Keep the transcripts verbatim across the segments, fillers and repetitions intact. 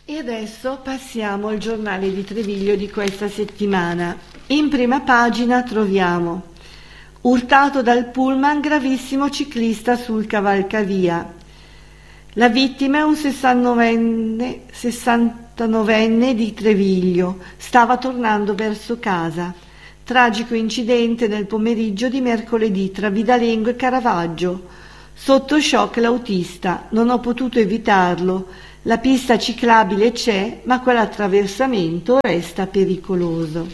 E adesso passiamo al giornale di Treviglio di questa settimana. In prima pagina troviamo: urtato dal pullman gravissimo ciclista sul cavalcavia. La vittima è un sessantanovenne, sessantanovenne di Treviglio, stava tornando verso casa. Tragico incidente nel pomeriggio di mercoledì tra Vidalengo e Caravaggio. Sotto shock l'autista, non ho potuto evitarlo. La pista ciclabile c'è, ma quell'attraversamento resta pericoloso.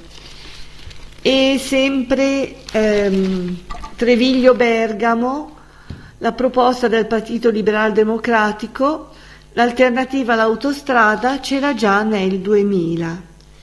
E sempre ehm, Treviglio-Bergamo, la proposta del Partito Liberal Democratico, l'alternativa all'autostrada c'era già nel duemila.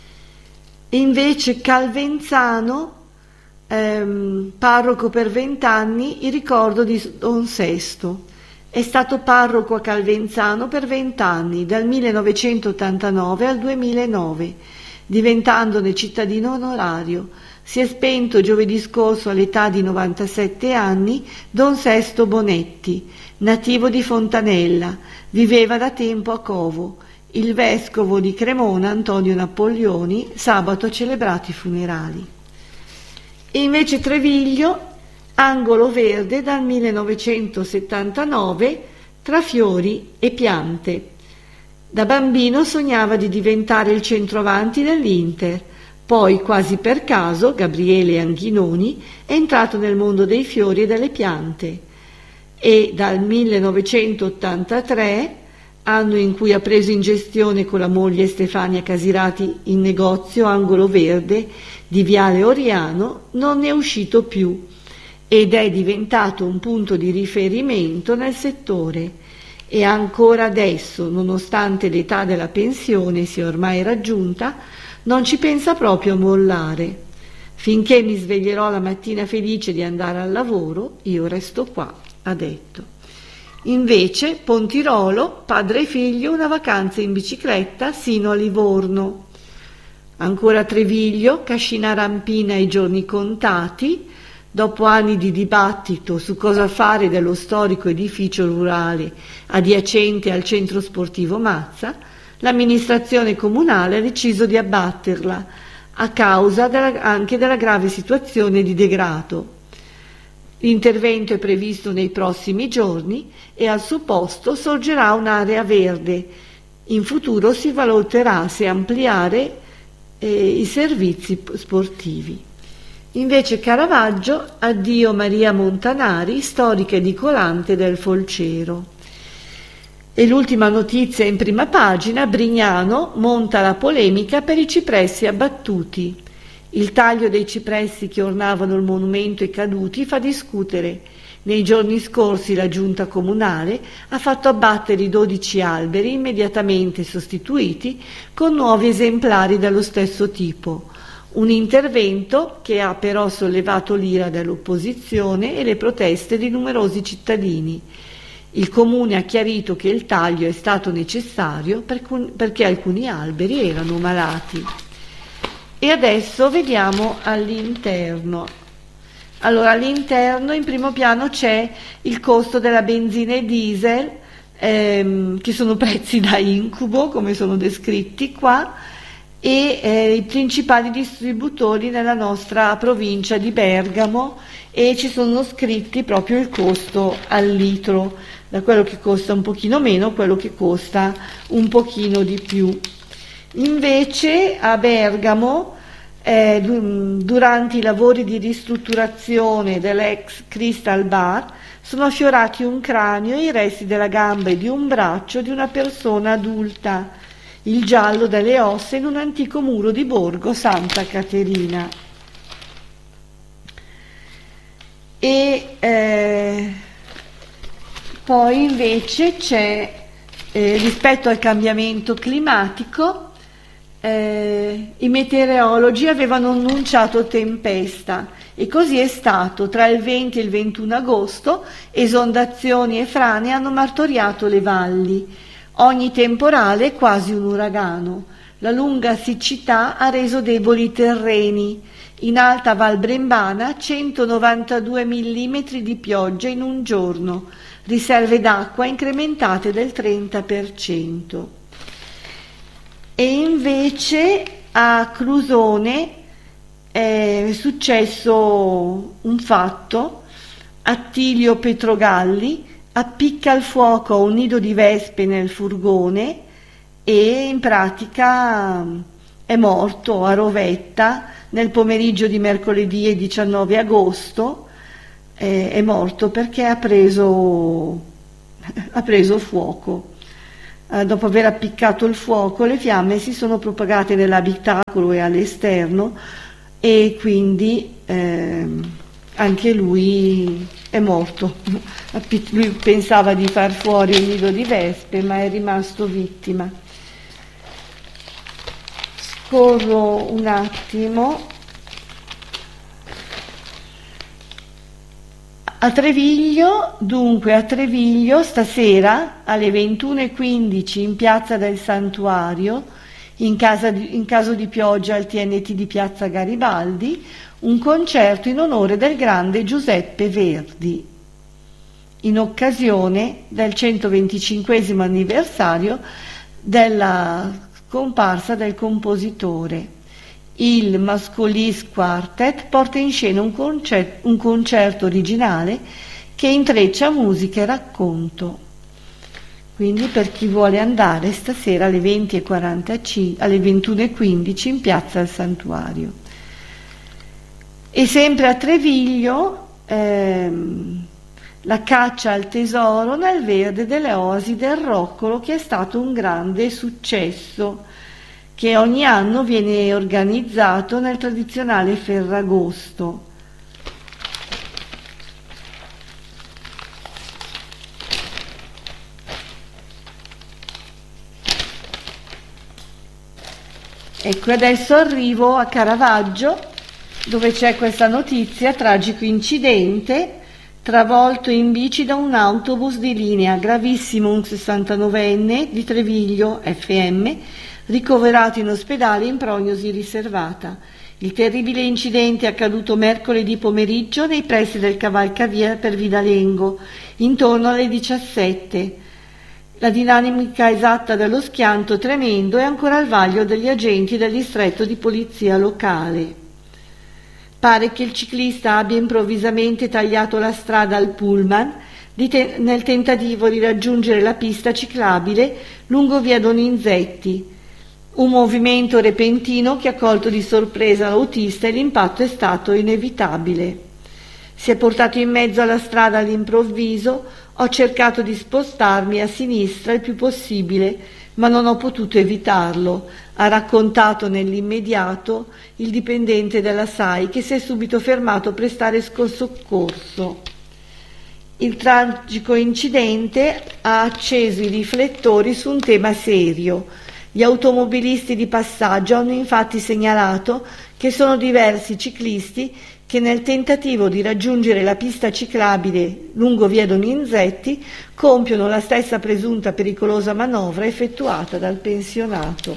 E invece Calvenzano, ehm, parroco per vent'anni, il ricordo di Don Sesto. È stato parroco a Calvenzano per vent'anni, dal millenovecentottantanove al duemilanove, diventandone cittadino onorario. Si è spento giovedì scorso all'età di novantasette anni Don Sesto Bonetti, nativo di Fontanella, viveva da tempo a Covo. Il vescovo di Cremona, Antonio Napoleoni, sabato ha celebrato i funerali. E invece Treviglio, angolo verde dal millenovecentosettantanove, tra fiori e piante. Da bambino sognava di diventare il centroavanti dell'Inter. Poi, quasi per caso, Gabriele Anghinoni è entrato nel mondo dei fiori e delle piante e dal millenovecentottantatré, anno in cui ha preso in gestione con la moglie Stefania Casirati il negozio Angolo Verde di Viale Oriano, non ne è uscito più ed è diventato un punto di riferimento nel settore. E ancora adesso, nonostante l'età della pensione sia ormai raggiunta, non ci pensa proprio a mollare. Finché mi sveglierò la mattina felice di andare al lavoro, io resto qua, ha detto. Invece Pontirolo, padre e figlio, una vacanza in bicicletta sino a Livorno. Ancora Treviglio, Cascina Rampina ai giorni contati. Dopo anni di dibattito su cosa fare dello storico edificio rurale adiacente al centro sportivo Mazza, l'amministrazione comunale ha deciso di abbatterla a causa della, anche della grave situazione di degrado. L'intervento è previsto nei prossimi giorni e al suo posto sorgerà un'area verde. In futuro si valuterà se ampliare eh, i servizi sportivi. Invece Caravaggio, addio Maria Montanari, storica edicolante del Folcero. E l'ultima notizia in prima pagina: Brignano monta la polemica per i cipressi abbattuti. Il taglio dei cipressi che ornavano il monumento ai caduti fa discutere. Nei giorni scorsi la giunta comunale ha fatto abbattere i dodici alberi immediatamente sostituiti con nuovi esemplari dello stesso tipo. Un intervento che ha però sollevato l'ira dell'opposizione e le proteste di numerosi cittadini. Il comune ha chiarito che il taglio è stato necessario perché alcuni alberi erano malati. E adesso vediamo all'interno. Allora, all'interno in primo piano c'è il costo della benzina e diesel, ehm, che sono prezzi da incubo, come sono descritti qua, e eh, i principali distributori nella nostra provincia di Bergamo, e ci sono scritti proprio il costo al litro, da quello che costa un pochino meno a quello che costa un pochino di più. Invece a Bergamo, eh, durante i lavori di ristrutturazione dell'ex Crystal Bar, sono affiorati un cranio e i resti della gamba e di un braccio di una persona adulta, il giallo delle ossa in un antico muro di Borgo Santa Caterina. E eh, poi invece c'è, eh, rispetto al cambiamento climatico, eh, i meteorologi avevano annunciato tempesta, e così è stato. Tra il venti e il ventuno agosto esondazioni e frane hanno martoriato le valli. Ogni temporale è quasi un uragano. La lunga siccità ha reso deboli i terreni. In Alta Val Brembana centonovantadue millimetri di pioggia in un giorno, riserve d'acqua incrementate del trenta per cento. E invece a Crusone è successo un fatto: Attilio Petrogalli appicca il fuoco a un nido di vespe nel furgone e in pratica è morto a Rovetta nel pomeriggio di mercoledì diciannove agosto. Eh, è morto perché ha preso, ha preso fuoco. Eh, dopo aver appiccato il fuoco, le fiamme si sono propagate nell'abitacolo e all'esterno, e quindi eh, anche lui è morto. Lui pensava di far fuori un nido di vespe, ma è rimasto vittima. Scorro un attimo. A Treviglio, dunque a Treviglio stasera alle ventuno e quindici in Piazza del Santuario, in, casa di, in caso di pioggia al T N T di Piazza Garibaldi, un concerto in onore del grande Giuseppe Verdi, in occasione del centoventicinquesimo anniversario della scomparsa del compositore. Il Mascolis Quartet porta in scena un, concerto, un concerto originale che intreccia musica e racconto. Quindi per chi vuole andare stasera alle venti e quarantacinque, alle ventuno e quindici in Piazza del Santuario. E sempre a Treviglio ehm, la caccia al tesoro nel verde delle oasi del Roccolo, che è stato un grande successo, che ogni anno viene organizzato nel tradizionale Ferragosto. Ecco, adesso arrivo a Caravaggio, dove c'è questa notizia: tragico incidente, travolto in bici da un autobus di linea, gravissimo un sessantanovenne di Treviglio F M, ricoverato in ospedale in prognosi riservata. Il terribile incidente è accaduto mercoledì pomeriggio nei pressi del cavalcavia per Vidalengo, intorno alle diciassette. La dinamica esatta dello schianto tremendo è ancora al vaglio degli agenti del distretto di polizia locale. Pare che il ciclista abbia improvvisamente tagliato la strada al pullman di te- nel tentativo di raggiungere la pista ciclabile lungo via Donizetti. Un movimento repentino che ha colto di sorpresa l'autista e l'impatto è stato inevitabile. Si è portato in mezzo alla strada all'improvviso, ho cercato di spostarmi a sinistra il più possibile, ma non ho potuto evitarlo, ha raccontato nell'immediato il dipendente della S A I, che si è subito fermato a prestare soccorso. Il tragico incidente ha acceso i riflettori su un tema serio. Gli automobilisti di passaggio hanno infatti segnalato che sono diversi ciclisti che nel tentativo di raggiungere la pista ciclabile lungo via Donizetti compiono la stessa presunta pericolosa manovra effettuata dal pensionato.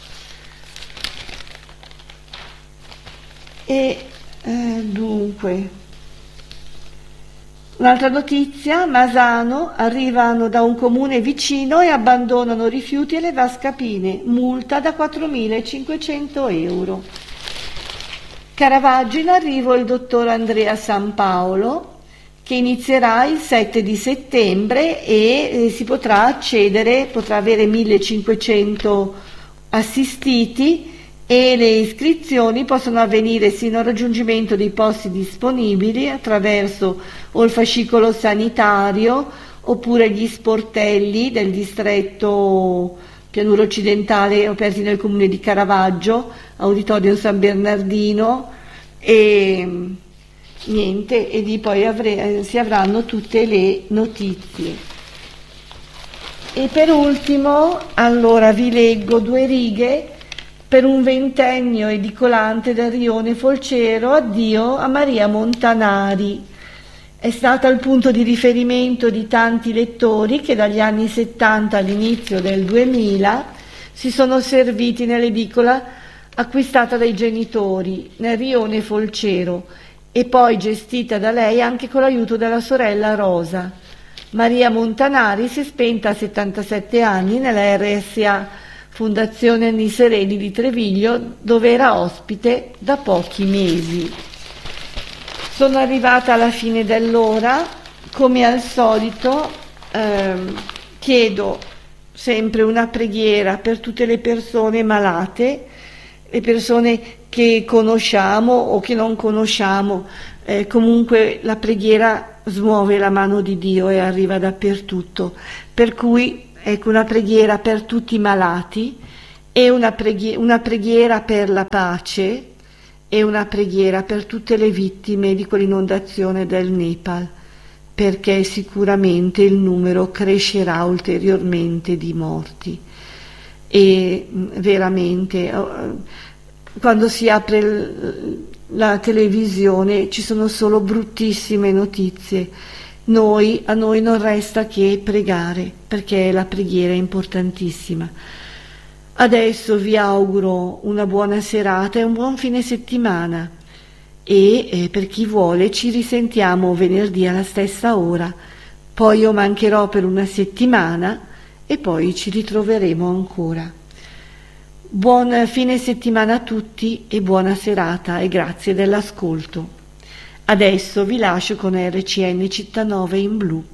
E eh, dunque, un'altra notizia: Masano, arrivano da un comune vicino e abbandonano rifiuti alle vascapine, multa da quattromilacinquecento euro. Caravaggio, in arrivo il dottor Andrea Sanpaolo, che inizierà il sette di settembre e eh, si potrà accedere, potrà avere millecinquecento assistiti, e le iscrizioni possono avvenire sino al raggiungimento dei posti disponibili attraverso o il fascicolo sanitario oppure gli sportelli del distretto Pianura Occidentale aperti nel comune di Caravaggio, Auditorium San Bernardino, e niente, e lì poi avre, si avranno tutte le notizie. E per ultimo, allora vi leggo due righe per un ventennio edicolante del Rione Folcero, addio a Maria Montanari. È stata il punto di riferimento di tanti lettori che dagli anni settanta all'inizio del duemila si sono serviti nell'edicola acquistata dai genitori nel Rione Folcero e poi gestita da lei anche con l'aiuto della sorella Rosa. Maria Montanari si è spenta a settantasette anni nella R S A Fondazione Anni Sereni di Treviglio, dove era ospite da pochi mesi. Sono arrivata alla fine dell'ora, come al solito ehm, chiedo sempre una preghiera per tutte le persone malate, le persone che conosciamo o che non conosciamo, eh, comunque la preghiera smuove la mano di Dio e arriva dappertutto, per cui ecco una preghiera per tutti i malati e una preghiera, una preghiera per la pace e una preghiera per tutte le vittime di quell'inondazione del Nepal, perché sicuramente il numero crescerà ulteriormente di morti. E veramente quando si apre la televisione ci sono solo bruttissime notizie. Noi, a noi non resta che pregare, perché la preghiera è importantissima. Adesso vi auguro una buona serata e un buon fine settimana e eh, per chi vuole ci risentiamo venerdì alla stessa ora. Poi io mancherò per una settimana e poi ci ritroveremo ancora. Buon fine settimana a tutti e buona serata e grazie dell'ascolto. Adesso vi lascio con R C N Città nove in blu.